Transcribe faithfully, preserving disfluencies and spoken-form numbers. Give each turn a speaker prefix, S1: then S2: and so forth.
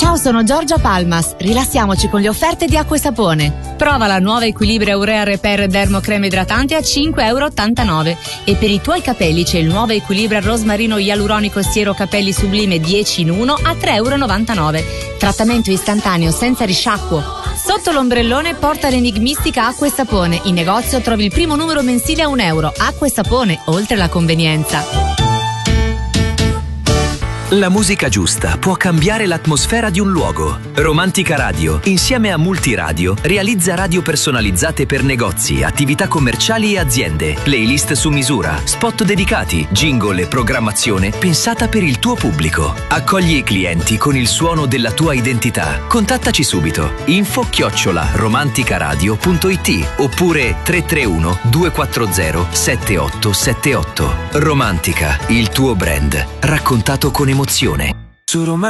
S1: Ciao, sono Giorgia Palmas. Rilassiamoci con le offerte di Acqua e Sapone. Prova la nuova Equilibrio Urea Repair Dermo Crema Idratante a cinque virgola ottantanove euro. E per i tuoi capelli c'è il nuovo Equilibrio Rosmarino Ialuronico Siero Capelli Sublime dieci in uno a tre virgola novantanove euro. Trattamento istantaneo senza risciacquo. Sotto l'ombrellone porta l'enigmistica Acqua e Sapone. In negozio trovi il primo numero mensile a un euro. Acqua e Sapone, oltre la convenienza.
S2: La musica giusta può cambiare l'atmosfera di un luogo. Romantica Radio, insieme a Multiradio, realizza radio personalizzate per negozi, attività commerciali e aziende, playlist su misura, spot dedicati, jingle e programmazione pensata per il tuo pubblico. Accogli i clienti con il suono della tua identità. Contattaci subito. info chiocciola romanticaradio punto it oppure tre tre uno due quattro zero sette otto sette otto. Romantica, il tuo brand, raccontato con emozione.
S3: Su Roma